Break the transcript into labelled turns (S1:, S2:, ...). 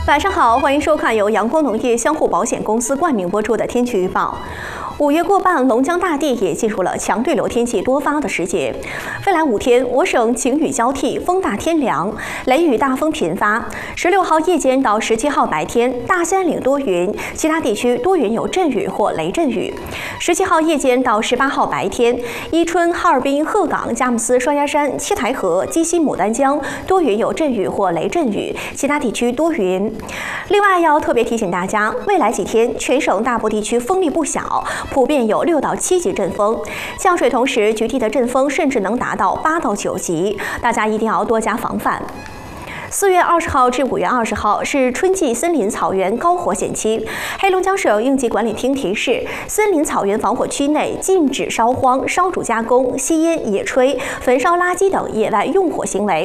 S1: 晚上好，欢迎收看由阳光农业相互保险公司冠名播出的天气预报。5月过半，龙江大地也进入了强对流天气多发的时节。未来5天，我省晴雨交替，风大天凉，雷雨大风频发。16号夜间到17号白天，大兴安岭多云，其他地区多云有阵雨或雷阵雨。17号夜间到18号白天，伊春、哈尔滨、鹤岗、佳木斯、双鸭山、七台河、鸡西、牡丹江多云有阵雨或雷阵雨，其他地区多云。另外，要特别提醒大家，未来几天全省大部地区风力不小，普遍有6到7级阵风，降水同时，局地的阵风甚至能达到8到9级，大家一定要多加防范。4月20号至5月20号是春季森林草原高火险期，黑龙江省应急管理厅提示，森林草原防火区内禁止烧荒、烧煮加工、吸烟、野炊、焚烧垃圾等野外用火行为。